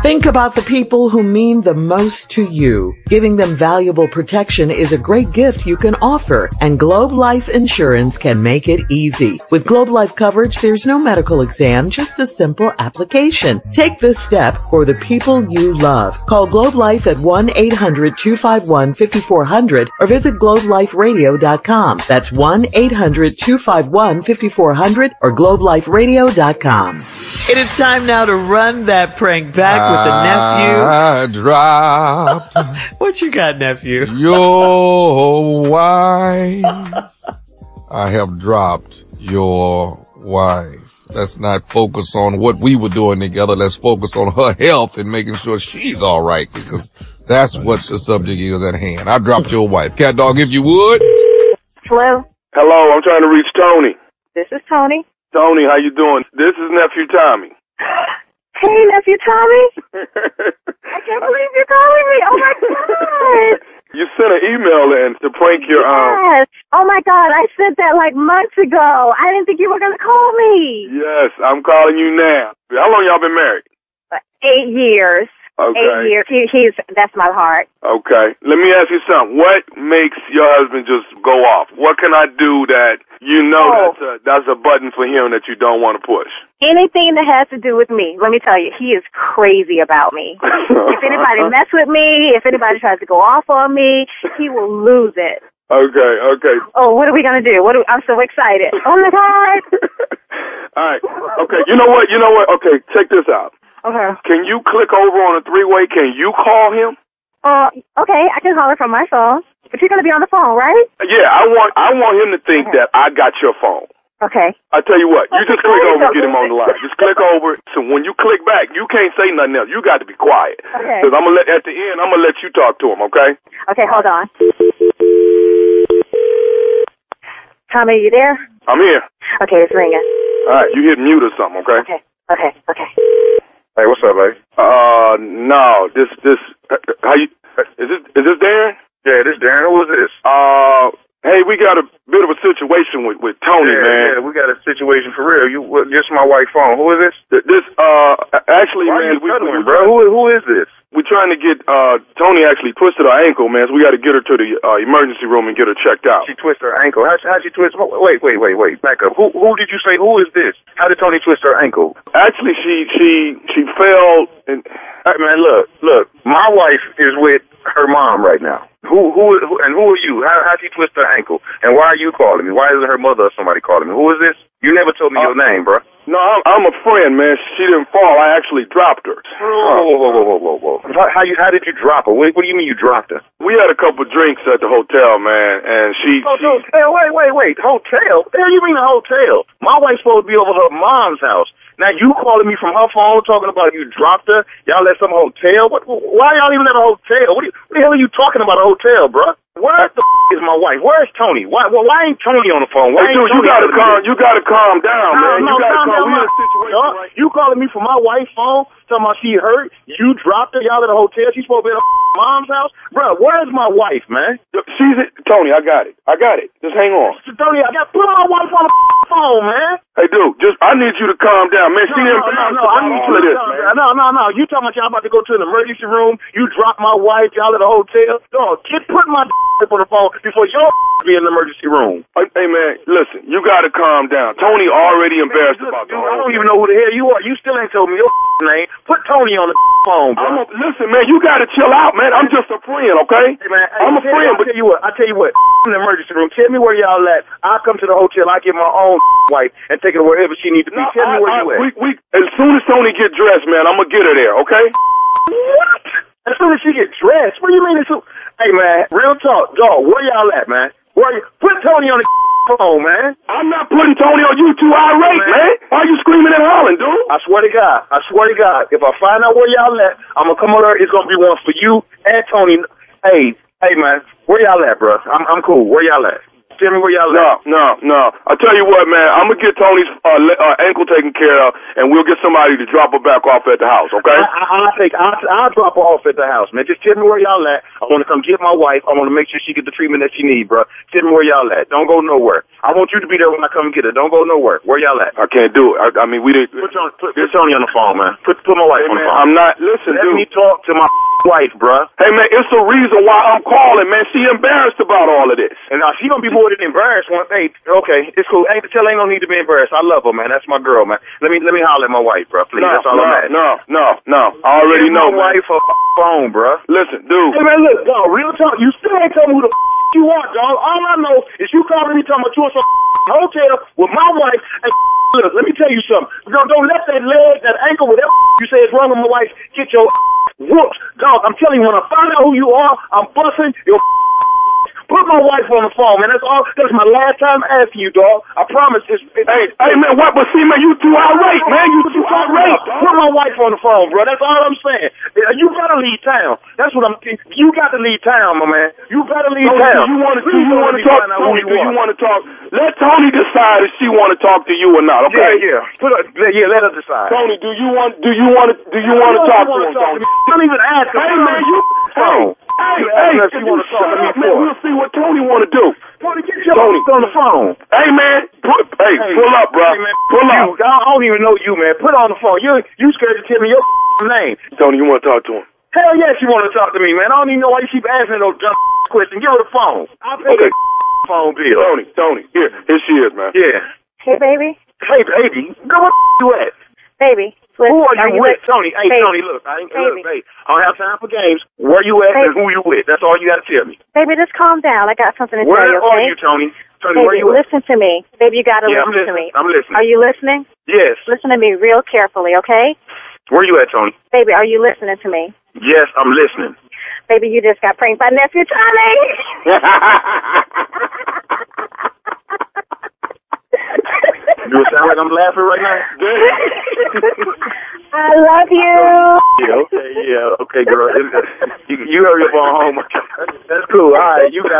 Think about the people who mean the most to you. Giving them valuable protection is a great gift you can offer, and Globe Life Insurance can make it easy. With Globe Life coverage, there's no medical exam, just a simple application. Take this step for the people you love. Call Globe Life at 1-800-251-5400 or visit globeliferadio.com. That's 1-800-251-5400 or globeliferadio.com. It is time now to run that prank back with the nephew. I dropped What you got, nephew? your wife. I have dropped your wife. Let's not focus on what we were doing together. Let's focus on her health and making sure she's all right, because that's what the subject is at hand. I dropped your wife. Cat dog, if you would. Hello? Hello, I'm trying to reach Tony. This is Tony. Tony, how you doing? This is Nephew Tommy. Hey, Nephew Tommy. I can't believe you're calling me. Oh, my God. You sent an email in to prank your Yes. Oh, my God. I sent that like months ago. I didn't think you were going to call me. Yes, I'm calling you now. How long y'all been married? 8 years. Okay. 8 years. That's my heart. Okay. Let me ask you something. What makes your husband just go off? What can I do that you know that's a button for him that you don't want to push? Anything that has to do with me. Let me tell you, he is crazy about me. If anybody mess with me, if anybody tries to go off on me, he will lose it. Okay. Oh, what are we going to do? I'm so excited. Oh, my God. All right. Okay. You know what? Okay, check this out. Okay. Can you click over on a three-way? Can you call him? Okay, I can call her from my phone. But you're going to be on the phone, right? Yeah, I want him to think that I got your phone. Okay. I tell you what, you just click over and get him on the line. Just click over. So when you click back, you can't say nothing else. You got to be quiet. Okay. Because at the end, I'm going to let you talk to him, okay? Okay, hold on. Tommy, you there? I'm here. Okay, it's ringing. All right, you hit mute or something, okay? Okay. Hey, what's up, baby? No, this, how you, is this Darren? Yeah, this Darren. Who is this? Hey, we got a bit of a situation with Tony, man. Yeah, we got a situation for real. Just my wife's phone. Who is this? Actually, Why man, are you cuddling, bro? Who is this? We're trying to get, Tony actually twisted her ankle, man, so we got to get her to the emergency room and get her checked out. She twisted her ankle. How'd she twist? Wait. Back up. Who did you say? Who is this? How did Tony twist her ankle? Actually, she fell and... Hey, man, look. My wife is with her mom right now. Who are you? How'd she twist her ankle? And why are you calling me? Why isn't her mother or somebody calling me? Who is this? You never told me your name, bro. No, I'm a friend, man. She didn't fall. I actually dropped her. Whoa. How did you drop her? What do you mean you dropped her? We had a couple drinks at the hotel, man, and she... Wait. Hotel? What the hell you mean a hotel? My wife's supposed to be over her mom's house. Now you calling me from her phone talking about you dropped her? Y'all at some hotel? Why y'all even at a hotel? What the hell are you talking about a hotel, bro? Where the is my wife? Where's Tony? Why ain't Tony on the phone? Hey, dude, you gotta calm down, man. You gotta calm down. You calling me from my wife's phone, talking about she hurt, you dropped her, y'all at a hotel, she's supposed to be at her mom's house? Bro, where's my wife, man? Tony, I got it. Just hang on. Tony, I got to put my wife on the phone, man. Hey, dude, I need you to calm down, man. No. You talking about y'all about to go to an emergency room, you dropped my wife, y'all at a hotel? No, put my on the phone before your be in the emergency room. Hey, man, listen, you got to calm down. Tony already embarrassed about that. I don't even know who the hell you are. You still ain't told me your name. Put Tony on the phone, bro. Listen, man, you got to chill out, man. I'm just a friend, okay? Hey, man, I'm a friend, but... I tell you what, in the emergency room, tell me where y'all at. I'll come to the hotel. I get my own wife and take her wherever she needs to be. Tell me where you at. As soon as Tony get dressed, man, I'm going to get her there, okay? What? As soon as she get dressed? What do you mean? Hey, man, real talk. Dog, where y'all at, man? Put Tony on the phone, man. I'm not putting Tony on. You too irate, man. Why are you screaming and hollering, dude? I swear to God. If I find out where y'all at, I'm going to come over there. It's going to be one for you and Tony. Hey, man, where y'all at, bro? I'm cool. Where y'all at? Tell me where y'all at. No. I tell you what, man. I'm gonna get Tony's ankle taken care of, and we'll get somebody to drop her back off at the house. Okay? I'll drop her off at the house, man. Just tell me where y'all at. I want to come get my wife. I want to make sure she get the treatment that she need, bro. Tell me where y'all at. Don't go nowhere. I want you to be there when I come get her. Don't go nowhere. Where y'all at? I can't do it. I mean, we didn't. Put Tony on the phone, man. Put my wife on the phone. I'm not. Listen, Let me talk to my wife, bro. Hey, man, it's the reason why I'm calling, man. She embarrassed about all of this. And she gonna be more than embarrassed. Hey, okay, it's cool. Ain't no need to be embarrassed. I love her, man. That's my girl, man. Let me holler at my wife, bro. Please, that's all I'm asking. No. I already know, my wife her phone, bro. Listen, dude. Hey, man, look, dog. Real talk. You still ain't tell me who the you want, dog. All I know is you calling me talking about you in some hotel with my wife. And look, let me tell you something. Don't let that leg, that ankle, whatever you say is wrong with my wife, get your whooped, dog. I'm telling you, when I find out who you are, I'm busting your. Put my wife on the phone, man. That's all. That's my last time asking you, dog. I promise. Hey, man, what? But see, man, you too irate, man. You too irate. Put my wife on the phone, bro. That's all I'm saying. You gotta leave town. That's what I'm. You got to leave town, my man. You gotta leave town. Do you want to talk? Tony, do you want to talk? Let Tony decide if she want to talk to you or not. Okay? Yeah. Let her decide. Tony, do you want to talk to him? Tony? Don't even ask her. Hey, man, Hey, if you want to talk to me, man, we'll see what Tony want to do. Tony, get your on the phone. Hey, man, pull up, bro. Hey, man, pull up. I don't even know you, man. Put on the phone. You scared to tell me your name. Tony, you want to talk to him? Hell yes, you want to talk to me, man. I don't even know why you keep asking those dumb questions. Give her the phone. I'll pay the phone bill. Tony, here she is, man. Yeah. Hey, baby. Hey, baby. Girl, where you at? Baby. Listen, who are you with? Tony, hey, baby. Tony, look, I don't have time for games. Where you at and who you with? That's all you got to tell me. Baby, just calm down. I got something to tell you, okay? Where are you, Tony? Tony, baby, where you at? Listen to me. Baby, you got to listen to me. I'm listening. Are you listening? Yes. Listen to me real carefully, okay? Where you at, Tony? Baby, are you listening to me? Yes, I'm listening. Baby, you just got pranked by nephew Tommy. Do it sound like I'm laughing right now? I love you. Okay, girl. You hurry up on home. That's cool. All right, you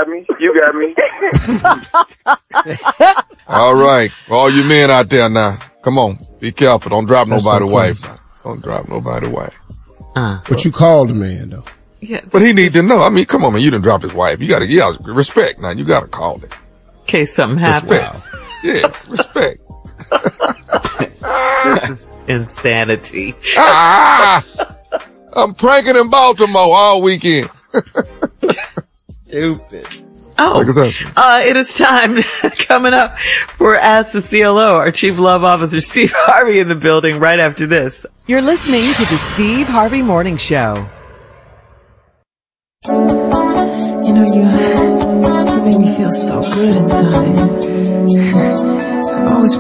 got me. All right. All you men out there now, come on. Be careful. Don't drop nobody's wife. Don't drop nobody's wife. But you called the man, though. Yeah. But he need to know. I mean, come on, man. You done dropped his wife. You got to respect now. You got to call it. In case something happens. Yeah, respect. This is insanity. I'm pranking in Baltimore all weekend. Stupid. It is time coming up for Ask the CLO. Our Chief Love Officer, Steve Harvey, in the building right after this. You're listening to the Steve Harvey Morning Show. You know, you make me feel so good inside. I always